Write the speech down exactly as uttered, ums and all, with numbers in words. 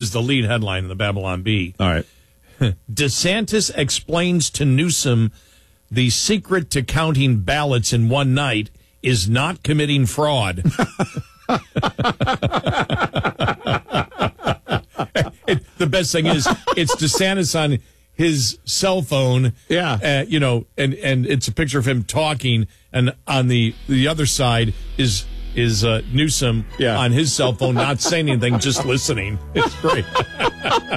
is the lead headline in the Babylon Bee. All right. DeSantis explains to Newsom the secret to counting ballots in one night is not committing fraud. It, the best thing is it's DeSantis on his cell phone. Yeah. Uh, you know, and, and it's a picture of him talking, and on the, the other side is is uh, Newsom yeah. on his cell phone, not saying anything, just listening. It's great.